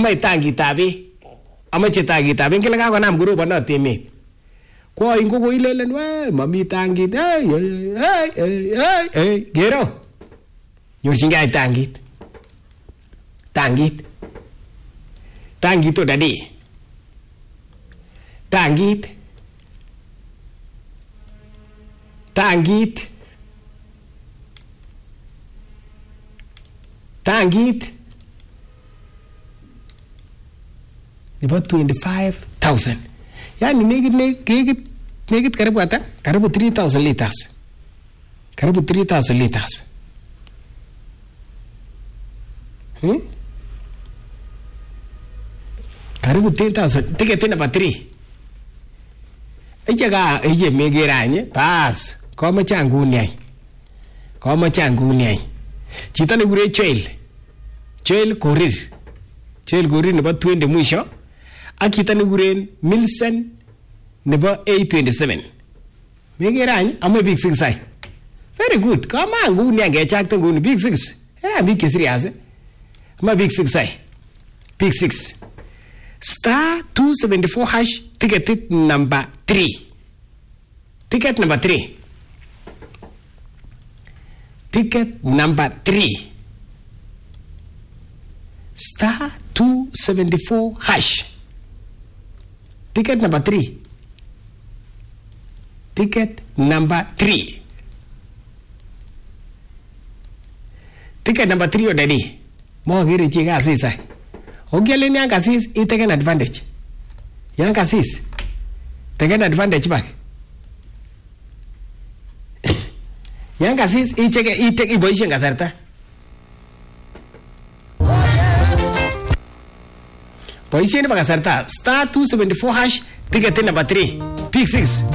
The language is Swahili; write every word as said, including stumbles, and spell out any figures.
mai tangitab beek. Amache tangitab beek kile kakonam korobonot emet. Ko ingo ko ilelen we mami tangit. Hey hey hey hey gero. Nyorchingei tangit. Tangit. Tangit to dadi. Tangit. Tangit. Tangit. About twenty-five thousand. Yani negit negit negit karibu ata? Karibu three thousand liters. Karibu three thousand liters. Hmm? Karibu ten thousand. Ticket number three. Ejaga eje megeranye pas. Koma changu nyai. Koma changu nyai. Chita ni gure chail. Chail korir. Chail korir nebo twenty mwisho. Akita ni gure Milsen nebo eight twenty-seven. Megeranye amo big six ai. Very good. Koma ngu nyai ngechakte ngu big six. Eh big serious. Ma big six ai. Big six. Star two seventy-four hash ticket number three. Ticket number three. Ticket number three. Star two seventy-four hash. Ticket number three. Ticket number three. Ticket number three already. Mo giri chiga sisa. Ogele ni angasis I take an advantage. Yangasis. Take an advantage back. Yangasis I check I take I boy shengasarta. Boy shen bagasarta. Star two seventy-four hash ticket number three. Pick six.